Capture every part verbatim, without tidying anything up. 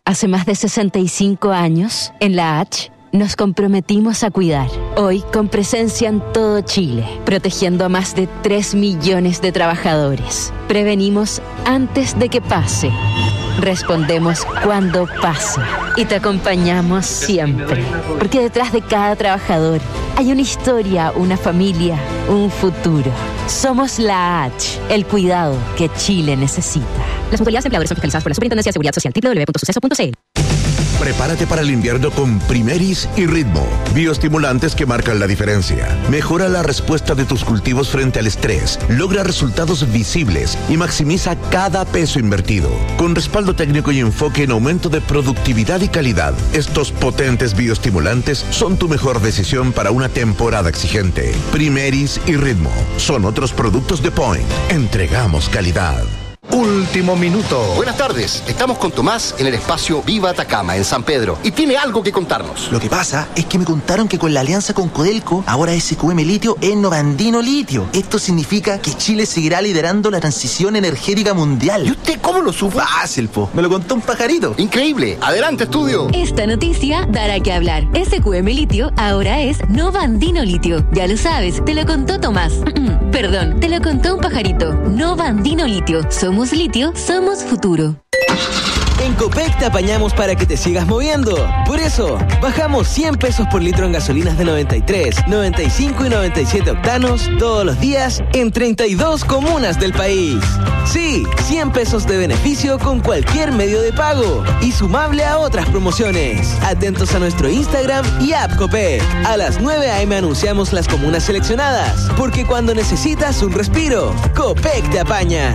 Hace más de sesenta y cinco años, en la H, nos comprometimos a cuidar. Hoy, con presencia en todo Chile, protegiendo a más de tres millones de trabajadores. Prevenimos antes de que pase. Respondemos cuando pasa. Y te acompañamos siempre. Porque detrás de cada trabajador hay una historia, una familia, un futuro. Somos la H, el cuidado que Chile necesita. Las mutualidades de empleadores son fiscalizadas por la Superintendencia de Seguridad Social. doble u doble u doble u punto suceso punto c l. Prepárate para el invierno con Primeris y Ritmo, bioestimulantes que marcan la diferencia. Mejora la respuesta de tus cultivos frente al estrés, logra resultados visibles y maximiza cada peso invertido. Con respaldo técnico y enfoque en aumento de productividad y calidad, estos potentes bioestimulantes son tu mejor decisión para una temporada exigente. Primeris y Ritmo son otros productos de Point. Entregamos calidad. Último minuto. Buenas tardes, estamos con Tomás en el espacio Viva Atacama, en San Pedro, y tiene algo que contarnos. Lo que pasa es que me contaron que con la alianza con Codelco, ahora S Q M Litio es Novandino Litio. Esto significa que Chile seguirá liderando la transición energética mundial. ¿Y usted cómo lo supo? Fácil, po. Me lo contó un pajarito. Increíble. Adelante, estudio. Esta noticia dará que hablar. S Q M Litio ahora es Novandino Litio. Ya lo sabes, te lo contó Tomás. Perdón, te lo contó un pajarito. Novandino Litio. Somos litio, somos futuro. En Copec te apañamos para que te sigas moviendo. Por eso, bajamos cien pesos por litro en gasolinas de noventa y tres, noventa y cinco y noventa y siete octanos todos los días en treinta y dos comunas del país. Sí, cien pesos de beneficio con cualquier medio de pago y sumable a otras promociones. Atentos a nuestro Instagram y app Copec. A las nueve a eme anunciamos las comunas seleccionadas, porque cuando necesitas un respiro, Copec te apaña.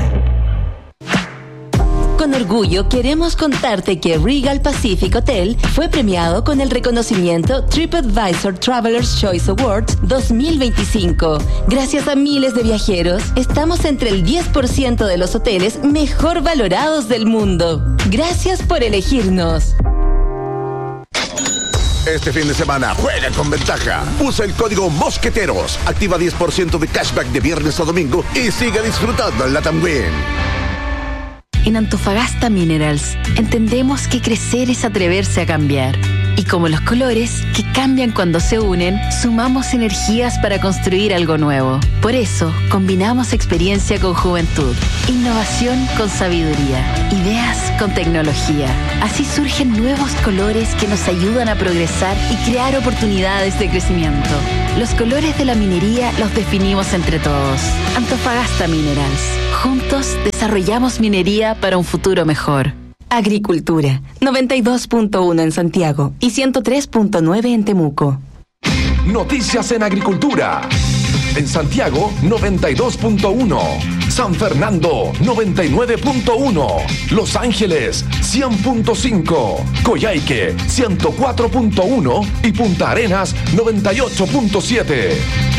Con orgullo queremos contarte que Regal Pacific Hotel fue premiado con el reconocimiento TripAdvisor Traveler's Choice Awards dos mil veinticinco. Gracias a miles de viajeros, estamos entre el diez por ciento de los hoteles mejor valorados del mundo. Gracias por elegirnos. Este fin de semana juega con ventaja. Usa el código Mosqueteros. Activa diez por ciento de cashback de viernes a domingo y sigue disfrutando en la También. En Antofagasta Minerals entendemos que crecer es atreverse a cambiar. Y como los colores, que cambian cuando se unen, sumamos energías para construir algo nuevo. Por eso, combinamos experiencia con juventud, innovación con sabiduría, ideas con tecnología. Así surgen nuevos colores que nos ayudan a progresar y crear oportunidades de crecimiento. Los colores de la minería los definimos entre todos. Antofagasta Minerals. Juntos desarrollamos minería para un futuro mejor. Agricultura, noventa y dos punto uno en Santiago y ciento tres punto nueve en Temuco. Noticias en agricultura. En Santiago, noventa y dos punto uno. San Fernando, noventa y nueve punto uno. Los Ángeles, cien punto cinco. Coyhaique, ciento cuatro punto uno. Y Punta Arenas, noventa y ocho punto siete.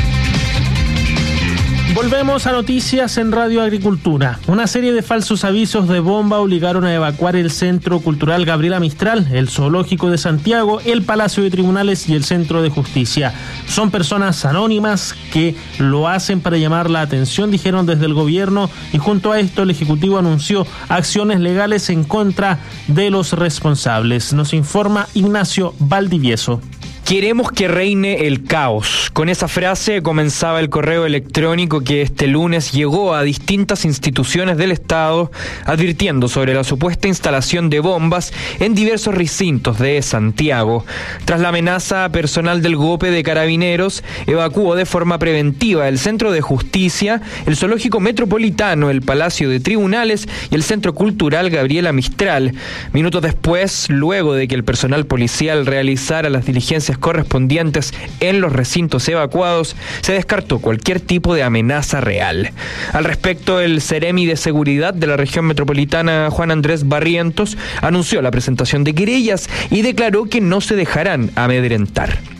Volvemos a noticias en Radio Agricultura. Una serie de falsos avisos de bomba obligaron a evacuar el Centro Cultural Gabriela Mistral, el Zoológico de Santiago, el Palacio de Tribunales y el Centro de Justicia. Son personas anónimas que lo hacen para llamar la atención, dijeron desde el gobierno, y junto a esto el Ejecutivo anunció acciones legales en contra de los responsables. Nos informa Ignacio Valdivieso. Queremos que reine el caos. Con esa frase comenzaba el correo electrónico que este lunes llegó a distintas instituciones del Estado advirtiendo sobre la supuesta instalación de bombas en diversos recintos de Santiago. Tras la amenaza, personal del GOPE de Carabineros evacuó de forma preventiva el Centro de Justicia, el Zoológico Metropolitano, el Palacio de Tribunales y el Centro Cultural Gabriela Mistral. Minutos después, luego de que el personal policial realizara las diligencias correspondientes en los recintos evacuados, se descartó cualquier tipo de amenaza real. Al respecto, el Ceremi de Seguridad de la región metropolitana, Juan Andrés Barrientos, anunció la presentación de querellas y declaró que no se dejarán amedrentar.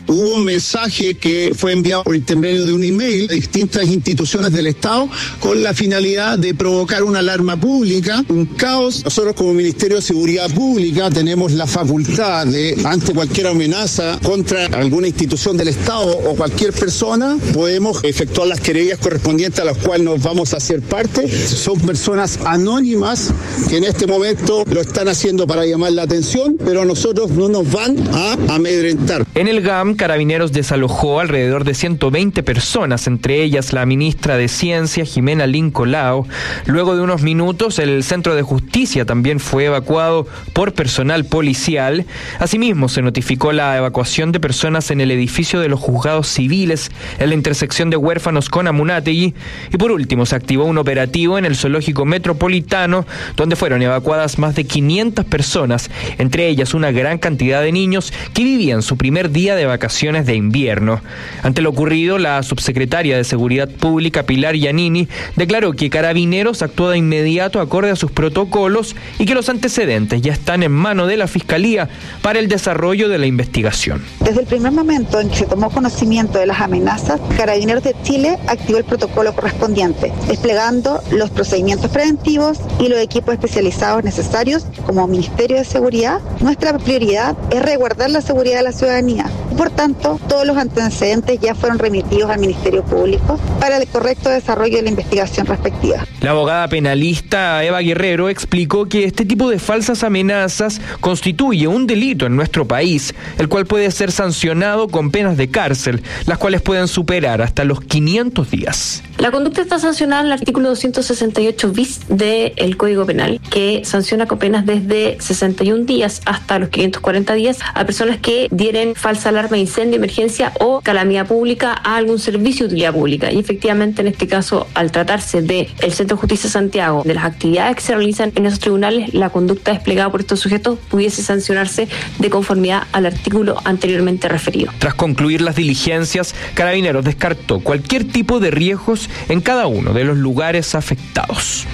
Hubo un mensaje que fue enviado por intermedio de un email a distintas instituciones del Estado con la finalidad de provocar una alarma pública, un caos. Nosotros como Ministerio de Seguridad Pública tenemos la facultad de, ante cualquier amenaza contra alguna institución del Estado o cualquier persona, podemos efectuar las querellas correspondientes a las cuales nos vamos a hacer parte. Son personas anónimas que en este momento lo están haciendo para llamar la atención, pero a nosotros no nos van a amedrentar. En el G A M, Carabineros desalojó alrededor de ciento veinte personas, entre ellas la ministra de Ciencia, Jimena Lincolao. Luego de unos minutos, el Centro de Justicia también fue evacuado por personal policial. Asimismo, se notificó la evacuación de personas en el edificio de los juzgados civiles, en la intersección de Huérfanos con Amunátegui. Y por último, se activó un operativo en el zoológico metropolitano, donde fueron evacuadas más de quinientas personas, entre ellas una gran cantidad de niños que vivían su primer día de vacaciones de invierno. Ante lo ocurrido, la subsecretaria de Seguridad Pública, Pilar Giannini, declaró que Carabineros actuó de inmediato acorde a sus protocolos y que los antecedentes ya están en mano de la Fiscalía para el desarrollo de la investigación. Desde el primer momento en que se tomó conocimiento de las amenazas, Carabineros de Chile activó el protocolo correspondiente, desplegando los procedimientos preventivos y los equipos especializados necesarios. Como Ministerio de Seguridad, nuestra prioridad es resguardar la seguridad de la ciudadanía. Por tanto, todos los antecedentes ya fueron remitidos al Ministerio Público para el correcto desarrollo de la investigación respectiva. La abogada penalista Eva Guerrero explicó que este tipo de falsas amenazas constituye un delito en nuestro país, el cual puede ser sancionado con penas de cárcel, las cuales pueden superar hasta los quinientos días. La conducta está sancionada en el artículo doscientos sesenta y ocho bis del Código Penal, que sanciona con penas desde sesenta y un días hasta los quinientos cuarenta días a personas que dieren falsa alarma de incendio, emergencia o calamidad pública a algún servicio de utilidad pública. Y efectivamente, en este caso, al tratarse del Centro de Justicia de Santiago, de las actividades que se realizan en esos tribunales, la conducta desplegada por estos sujetos pudiese sancionarse de conformidad al artículo anteriormente referido. Tras concluir las diligencias, Carabineros descartó cualquier tipo de riesgos en cada uno de los lugares afectados.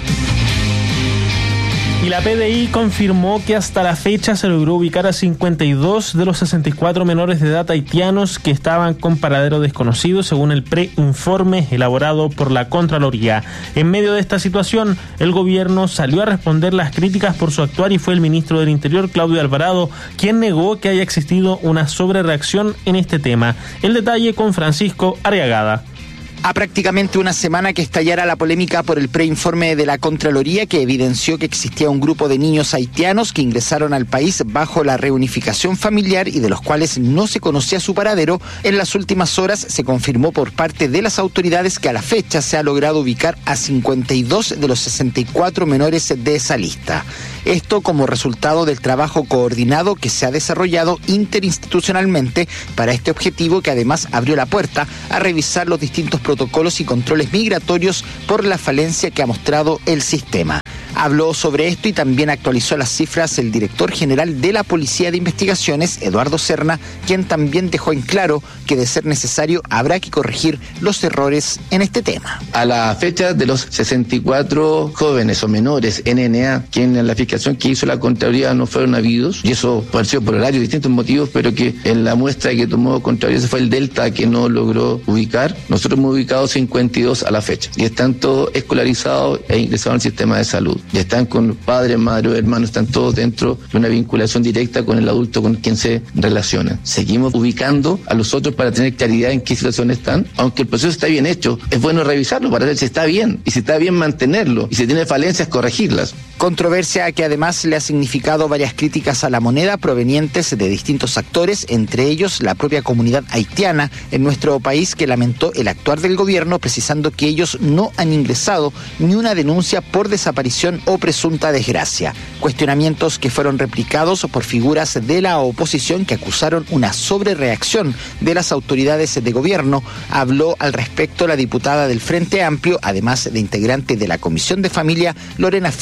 Y la P D I confirmó que hasta la fecha se logró ubicar a cincuenta y dos de los sesenta y cuatro menores de edad haitianos que estaban con paradero desconocido, según el preinforme elaborado por la Contraloría. En medio de esta situación, el gobierno salió a responder las críticas por su actuar y fue el ministro del Interior, Claudio Alvarado, quien negó que haya existido una sobrereacción en este tema. El detalle con Francisco Arriagada. A prácticamente una semana que estallara la polémica por el preinforme de la Contraloría, que evidenció que existía un grupo de niños haitianos que ingresaron al país bajo la reunificación familiar y de los cuales no se conocía su paradero, en las últimas horas se confirmó por parte de las autoridades que a la fecha se ha logrado ubicar a cincuenta y dos de los sesenta y cuatro menores de esa lista. Esto como resultado del trabajo coordinado que se ha desarrollado interinstitucionalmente para este objetivo, que además abrió la puerta a revisar los distintos protocolos y controles migratorios por la falencia que ha mostrado el sistema. Habló sobre esto y también actualizó las cifras el director general de la Policía de Investigaciones, Eduardo Serna, quien también dejó en claro que de ser necesario habrá que corregir los errores en este tema. A la fecha de los sesenta y cuatro jóvenes o menores N N A, que en la fiscalización que hizo la Contraloría no fueron habidos, y eso pareció por varios distintos motivos, pero que en la muestra que tomó Contraloría ese fue el delta que no logró ubicar. Nosotros hemos ubicado cincuenta y dos a la fecha y están todos escolarizados e ingresados al sistema de salud. Ya están con padres, madres, hermanos, están todos dentro de una vinculación directa con el adulto con quien se relacionan. Seguimos ubicando a los otros para tener claridad en qué situación están. Aunque el proceso está bien hecho, es bueno revisarlo para ver si está bien, y si está bien mantenerlo, y si tiene falencias, corregirlas. Controversia que además le ha significado varias críticas a la moneda provenientes de distintos actores, entre ellos la propia comunidad haitiana en nuestro país, que lamentó el actuar del gobierno, precisando que ellos no han ingresado ni una denuncia por desaparición o presunta desgracia. Cuestionamientos que fueron replicados por figuras de la oposición que acusaron una sobrereacción de las autoridades de gobierno. Habló al respecto la diputada del Frente Amplio, además de integrante de la Comisión de Familia, Lorena Fries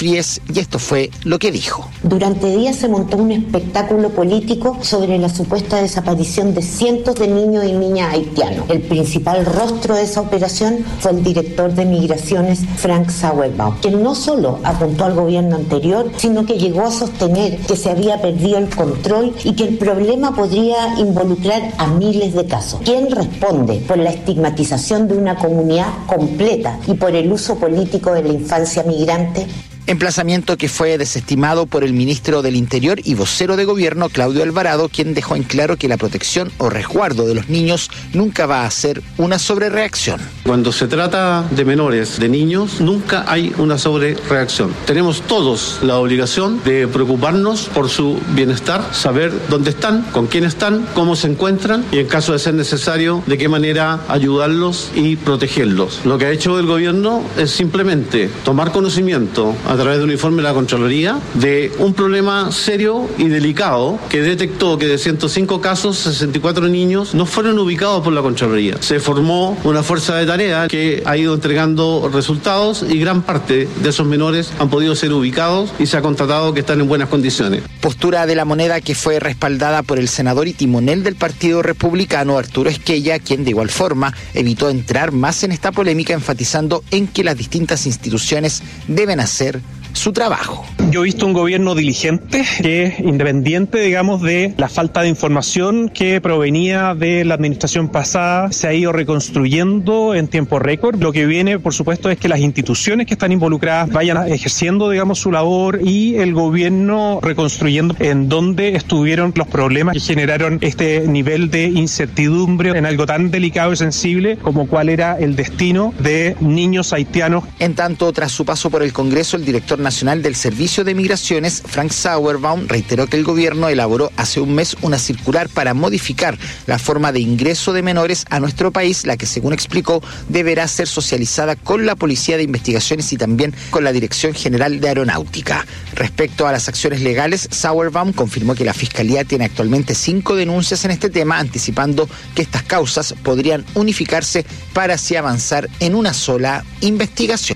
y esto fue lo que dijo. Durante días se montó un espectáculo político sobre la supuesta desaparición de cientos de niños y niñas haitianos. El principal rostro de esa operación fue el director de Migraciones, Frank Sauerbaum, quien no solo apuntó al gobierno anterior, sino que llegó a sostener que se había perdido el control y que el problema podría involucrar a miles de casos. ¿Quién responde por la estigmatización de una comunidad completa y por el uso político de la infancia migrante? Emplazamiento que fue desestimado por el ministro del Interior y vocero de gobierno, Claudio Alvarado, quien dejó en claro que la protección o resguardo de los niños nunca va a ser una sobrereacción. Cuando se trata de menores, de niños, nunca hay una sobrereacción. Tenemos todos la obligación de preocuparnos por su bienestar, saber dónde están, con quién están, cómo se encuentran y en caso de ser necesario, de qué manera ayudarlos y protegerlos. Lo que ha hecho el gobierno es simplemente tomar conocimiento a través de un informe de la Contraloría de un problema serio y delicado que detectó que de ciento cinco casos, sesenta y cuatro niños no fueron ubicados por la Contraloría. Se formó una fuerza de tarea que ha ido entregando resultados y gran parte de esos menores han podido ser ubicados y se ha constatado que están en buenas condiciones. Postura de la moneda que fue respaldada por el senador y timonel del Partido Republicano, Arturo Esquella, quien de igual forma evitó entrar más en esta polémica, enfatizando en que las distintas instituciones deben hacer su trabajo. Yo he visto un gobierno diligente, que es independiente, digamos, de la falta de información que provenía de la administración pasada, se ha ido reconstruyendo en tiempo récord. Lo que viene, por supuesto, es que las instituciones que están involucradas vayan ejerciendo, digamos, su labor y el gobierno reconstruyendo en donde estuvieron los problemas que generaron este nivel de incertidumbre en algo tan delicado y sensible como cuál era el destino de niños haitianos. En tanto, tras su paso por el Congreso, el director nacional del Servicio de Migraciones, Frank Sauerbaum, reiteró que el gobierno elaboró hace un mes una circular para modificar la forma de ingreso de menores a nuestro país, la que, según explicó, deberá ser socializada con la Policía de Investigaciones y también con la Dirección General de Aeronáutica. Respecto a las acciones legales, Sauerbaum confirmó que la Fiscalía tiene actualmente cinco denuncias en este tema, anticipando que estas causas podrían unificarse para así avanzar en una sola investigación.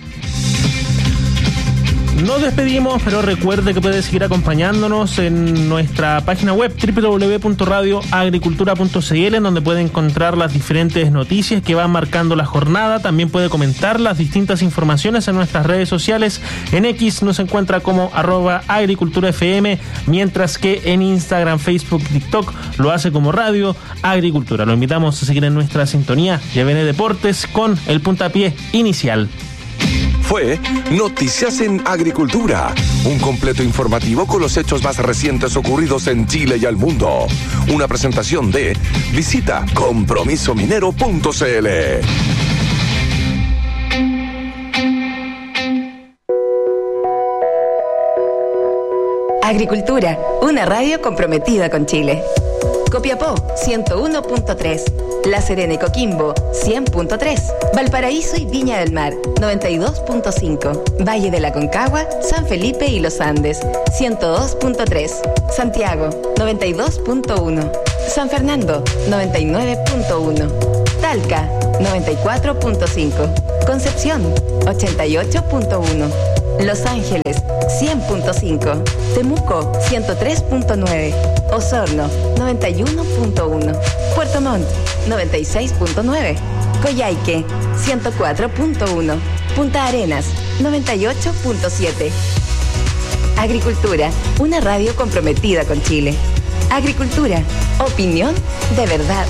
Nos despedimos, pero recuerde que puede seguir acompañándonos en nuestra página web doble u doble u doble u punto radio agricultura punto c l, en donde puede encontrar las diferentes noticias que van marcando la jornada. También puede comentar las distintas informaciones en nuestras redes sociales. En X nos encuentra como arroba agriculturafm, mientras que en Instagram, Facebook, TikTok lo hace como Radio Agricultura. Lo invitamos a seguir en nuestra sintonía. Ya viene Deportes con el puntapié inicial. Fue Noticias en Agricultura, un completo informativo con los hechos más recientes ocurridos en Chile y al mundo. Una presentación de Visita compromiso minero punto c l. Agricultura, una radio comprometida con Chile. Copiapó, ciento uno punto tres. La Serena y Coquimbo, cien punto tres. Valparaíso y Viña del Mar, noventa y dos punto cinco. Valle de la Concagua, San Felipe y Los Andes, ciento dos punto tres. Santiago, noventa y dos punto uno. San Fernando, noventa y nueve punto uno. Talca, noventa y cuatro punto cinco. Concepción, ochenta y ocho punto uno. Los Ángeles, cien punto cinco. Temuco, ciento tres punto nueve. Osorno, noventa y uno punto uno. Puerto Montt, noventa y seis punto nueve. Coyhaique, ciento cuatro punto uno. Punta Arenas, noventa y ocho punto siete. Agricultura, una radio comprometida con Chile. Agricultura, opinión de verdad.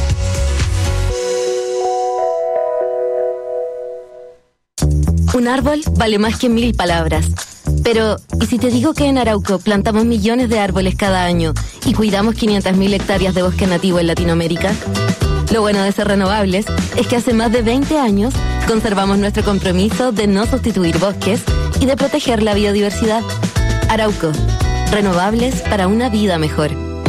Un árbol vale más que mil palabras. Pero, ¿y si te digo que en Arauco plantamos millones de árboles cada año y cuidamos quinientas mil hectáreas de bosque nativo en Latinoamérica? Lo bueno de ser renovables es que hace más de veinte años conservamos nuestro compromiso de no sustituir bosques y de proteger la biodiversidad. Arauco, renovables para una vida mejor.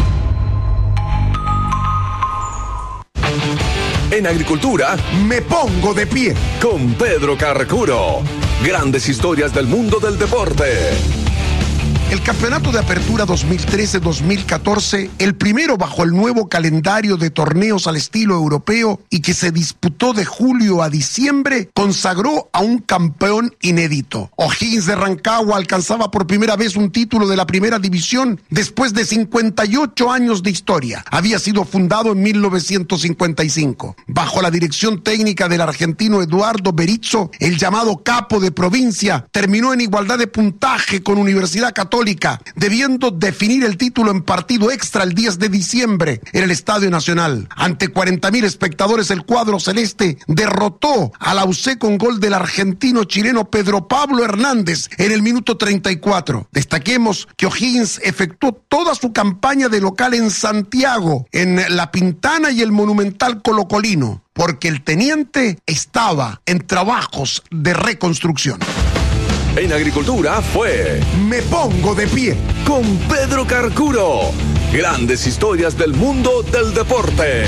En Agricultura, me pongo de pie con Pedro Carcuro. Grandes historias del mundo del deporte. El campeonato de apertura dos mil trece dos mil catorce, el primero bajo el nuevo calendario de torneos al estilo europeo y que se disputó de julio a diciembre, consagró a un campeón inédito. O'Higgins de Rancagua alcanzaba por primera vez un título de la primera división después de cincuenta y ocho años de historia. Había sido fundado en mil novecientos cincuenta y cinco. Bajo la dirección técnica del argentino Eduardo Berizzo, el llamado capo de provincia terminó en igualdad de puntaje con Universidad Católica, debiendo definir el título en partido extra el diez de diciembre en el Estadio Nacional. Ante cuarenta mil espectadores, el cuadro celeste derrotó a la U C con gol del argentino chileno Pedro Pablo Hernández en el minuto treinta y cuatro. Destaquemos que O'Higgins efectuó toda su campaña de local en Santiago, en La Pintana y el Monumental Colocolino, porque el teniente estaba en trabajos de reconstrucción. En Agricultura fue Me Pongo de Pie con Pedro Carcuro. Grandes historias del mundo del deporte.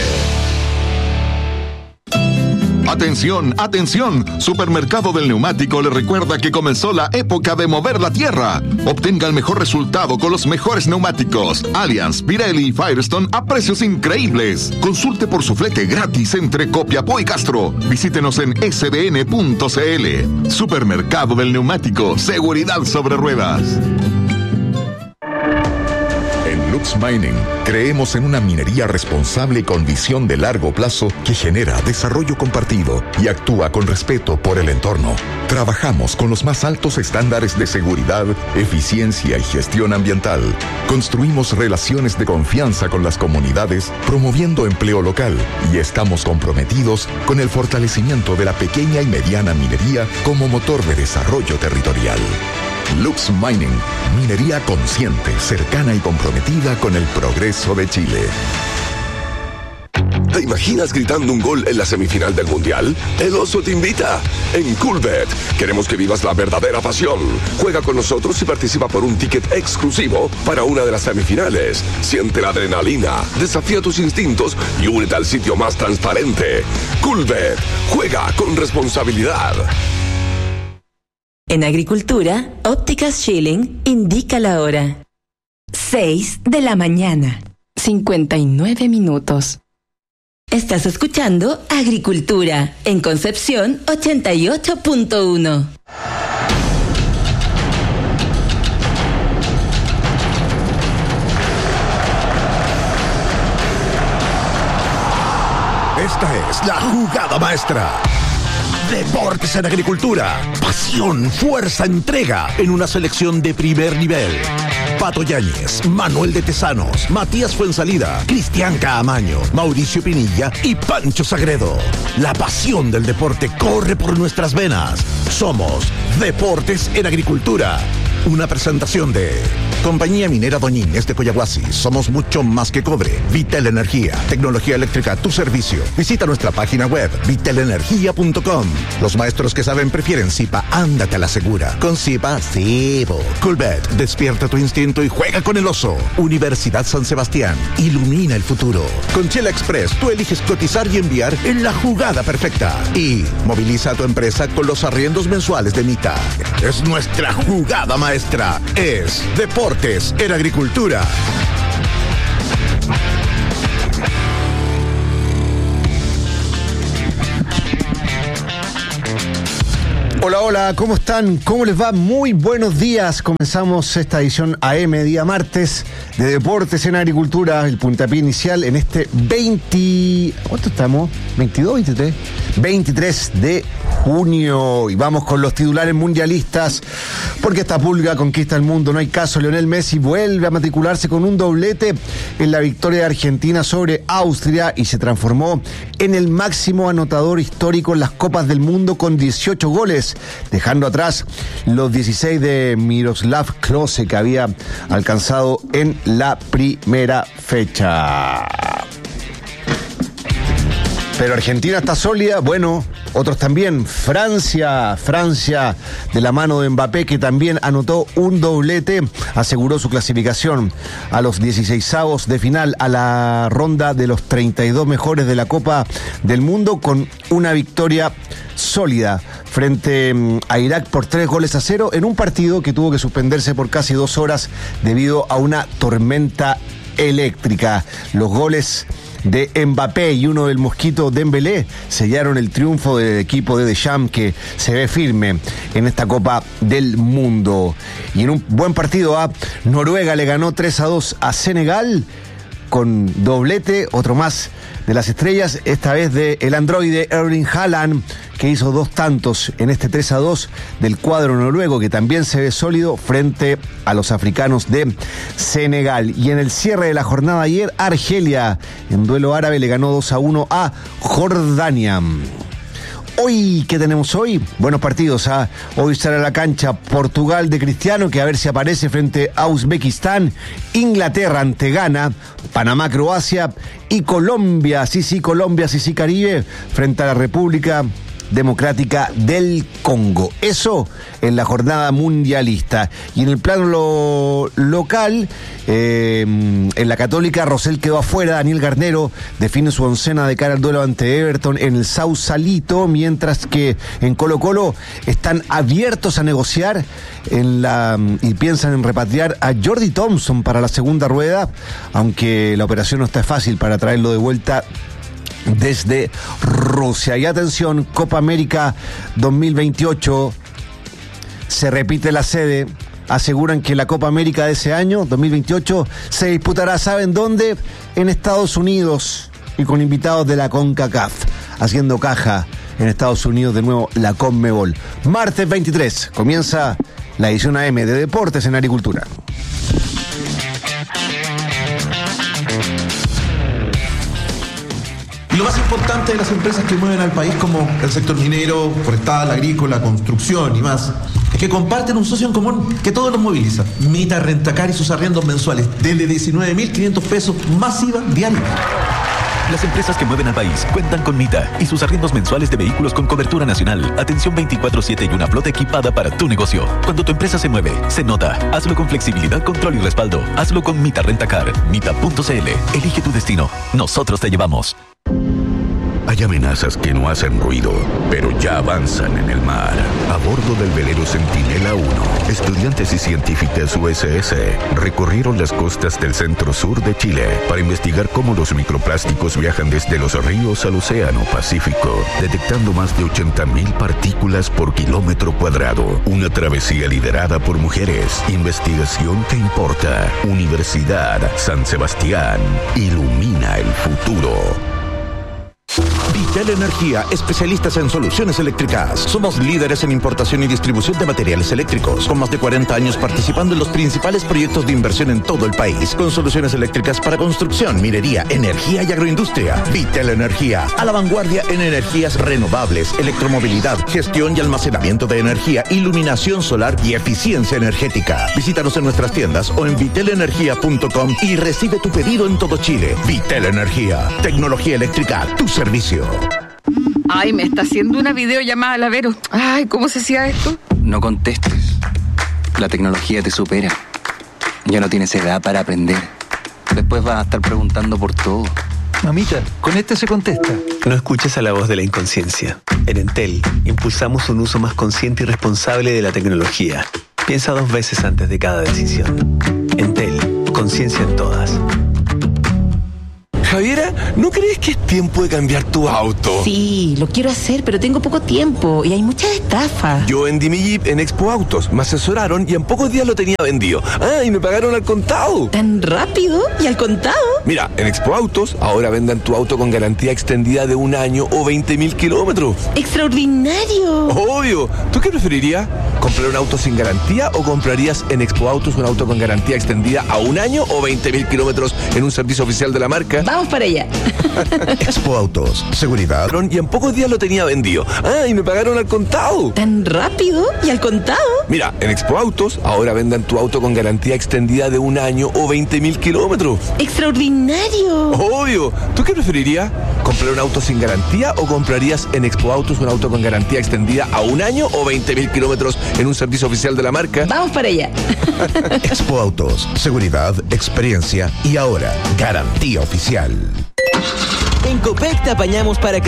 Atención, atención, Supermercado del Neumático le recuerda que comenzó la época de mover la tierra. Obtenga el mejor resultado con los mejores neumáticos Allianz, Pirelli y Firestone a precios increíbles. Consulte por su flete gratis entre Copiapó y Castro. Visítenos en s b n punto c l. Supermercado del Neumático, seguridad sobre ruedas. Lux Mining, creemos en una minería responsable con visión de largo plazo que genera desarrollo compartido y actúa con respeto por el entorno. Trabajamos con los más altos estándares de seguridad, eficiencia y gestión ambiental. Construimos relaciones de confianza con las comunidades, promoviendo empleo local, y estamos comprometidos con el fortalecimiento de la pequeña y mediana minería como motor de desarrollo territorial. Lux Mining, minería consciente, cercana y comprometida con el progreso de Chile. ¿Te imaginas gritando un gol en la semifinal del Mundial? El Oso te invita. En Coolbet queremos que vivas la verdadera pasión. Juega con nosotros y participa por un ticket exclusivo para una de las semifinales. Siente la adrenalina, desafía tus instintos y únete al sitio más transparente. Coolbet, juega con responsabilidad. En Agricultura, Ópticas Schilling indica la hora. seis de la mañana, cincuenta y nueve minutos. Estás escuchando Agricultura, en Concepción ochenta y ocho punto uno. Esta es la jugada maestra. Deportes en Agricultura. Pasión, fuerza, entrega en una selección de primer nivel. Pato Yáñez, Manuel de Tesanos, Matías Fuensalida, Cristian Caamaño, Mauricio Pinilla y Pancho Sagredo. La pasión del deporte corre por nuestras venas. Somos Deportes en Agricultura. Una presentación de Compañía Minera Doñínez de Coyahuasi. Somos mucho más que cobre. Vitel Energía, tecnología eléctrica a tu servicio. Visita nuestra página web vitel energía punto com. Los maestros que saben prefieren Zipa. Ándate a la segura. Con Zipa, sí. Coolbet, despierta tu instinto y juega con el oso. Universidad San Sebastián, ilumina el futuro. Con Chela Express, tú eliges cotizar y enviar en la jugada perfecta. Y moviliza a tu empresa con los arriendos mensuales de Mita. Es nuestra jugada maestra. Es Deportes en Agricultura. Hola, hola, ¿cómo están? ¿Cómo les va? Muy buenos días. Comenzamos esta edición A M, día martes, de Deportes en Agricultura, el puntapié inicial en este veinte... ¿Cuánto estamos? ¿veintidós, veintitrés? veintitrés de junio. Y vamos con los titulares mundialistas, porque esta pulga conquista el mundo. No hay caso. Lionel Messi vuelve a matricularse con un doblete en la victoria de Argentina sobre Austria y se transformó en el máximo anotador histórico en las Copas del Mundo con dieciocho goles, dejando atrás los dieciséis de Miroslav Klose que había alcanzado en la primera fecha. Pero Argentina está sólida, bueno, Otros también, Francia, Francia de la mano de Mbappé, que también anotó un doblete, aseguró su clasificación a los dieciseisavos de final, a la ronda de los treinta y dos mejores de la Copa del Mundo, con una victoria sólida frente a Irak por tres goles a cero en un partido que tuvo que suspenderse por casi dos horas debido a una tormenta eléctrica. Los goles de Mbappé y uno del Mosquito Dembélé sellaron el triunfo del equipo de Deschamps, que se ve firme en esta Copa del Mundo. Y en un buen partido, a Noruega le ganó tres a dos a Senegal con doblete, otro más de las estrellas, esta vez de el androide Erling Haaland, que hizo dos tantos en este tres a dos del cuadro noruego, que también se ve sólido frente a los africanos de Senegal. Y en el cierre de la jornada ayer, Argelia, en duelo árabe, le ganó dos a uno a Jordania. Hoy, ¿qué tenemos hoy? Buenos partidos. ¿ah? Hoy sale a la cancha Portugal de Cristiano, que a ver si aparece frente a Uzbekistán, Inglaterra ante Ghana, Panamá, Croacia y Colombia, sí, sí, Colombia, sí, sí, Caribe, frente a la República Democrática del Congo. Eso en la jornada mundialista. Y en el plano lo, local, eh, en la Católica, Rosell quedó afuera. Daniel Garnero define su oncena de cara al duelo ante Everton en el Sausalito, mientras que en Colo Colo están abiertos a negociar en la y piensan en repatriar a Jordi Thompson para la segunda rueda, aunque la operación no está fácil para traerlo de vuelta desde Rusia. Y atención, Copa América dos mil veintiocho, se repite la sede. Aseguran que la Copa América de ese año, dos mil veintiocho, se disputará, ¿saben dónde? En Estados Unidos, y con invitados de la CONCACAF, haciendo caja en Estados Unidos de nuevo la CONMEBOL. Martes veintitrés, comienza la edición A M de Deportes en Agricultura. Y lo más importante de las empresas que mueven al país, como el sector minero, forestal, agrícola, construcción y más, es que comparten un socio en común que todos los moviliza. Mita Rentacar y sus arriendos mensuales desde diecinueve mil quinientos pesos más I V A diario. Las empresas que mueven al país cuentan con Mita y sus arriendos mensuales de vehículos con cobertura nacional, atención veinticuatro siete y una flota equipada para tu negocio. Cuando tu empresa se mueve, se nota. Hazlo con flexibilidad, control y respaldo. Hazlo con Mita Rentacar. Mita punto c l. Elige tu destino. Nosotros te llevamos. Hay amenazas que no hacen ruido, pero ya avanzan en el mar. A bordo del velero Centinela uno, estudiantes y científicas U S S recorrieron las costas del centro-sur de Chile para investigar cómo los microplásticos viajan desde los ríos al océano Pacífico, detectando más de ochenta mil partículas por kilómetro cuadrado. Una travesía liderada por mujeres. Investigación que importa. Universidad San Sebastián. Ilumina el futuro. Vitel Energía, especialistas en soluciones eléctricas. Somos líderes en importación y distribución de materiales eléctricos, con más de cuarenta años participando en los principales proyectos de inversión en todo el país, con soluciones eléctricas para construcción, minería, energía y agroindustria. Vitel Energía, a la vanguardia en energías renovables, electromovilidad, gestión y almacenamiento de energía, iluminación solar y eficiencia energética. Visítanos en nuestras tiendas o en vitel energía punto com y recibe tu pedido en todo Chile. Vitel Energía, tecnología eléctrica a tu servicio. Ay, me está haciendo una videollamada la Vero. Ay, ¿cómo se hacía esto? No contestes. La tecnología te supera. Ya no tienes edad para aprender. Después vas a estar preguntando por todo. Mamita, con este se contesta. No escuches a la voz de la inconsciencia. En Entel, impulsamos un uso más consciente y responsable de la tecnología. Piensa dos veces antes de cada decisión. Entel, conciencia en todas. Javiera, ¿no crees que es tiempo de cambiar tu auto? Sí, lo quiero hacer, pero tengo poco tiempo y hay muchas estafas. Yo vendí mi Jeep en Expo Autos, me asesoraron y en pocos días lo tenía vendido. Ah, y me pagaron al contado. ¿Tan rápido? ¿Y al contado? Mira, en Expo Autos ahora venden tu auto con garantía extendida de un año o veinte mil kilómetros. ¡Extraordinario! Obvio. ¿Tú qué preferirías? ¿Comprar un auto sin garantía o comprarías en Expo Autos un auto con garantía extendida a un año o veinte mil kilómetros en un servicio oficial de la marca? Vamos para allá. Expo Autos, seguridad. Y en pocos días lo tenía vendido. Ah, y me pagaron al contado. ¿Tan rápido? ¿Y al contado? Mira, en Expo Autos ahora vendan tu auto con garantía extendida de un año o veinte mil kilómetros. ¡Extraordinario! Obvio. ¿Tú qué preferirías? ¿Comprar un auto sin garantía o comprarías en Expo Autos un auto con garantía extendida a un año o veinte mil kilómetros en un servicio oficial de la marca? Vamos para allá. Expo Autos, seguridad, experiencia y ahora garantía oficial. En Copec te apañamos para que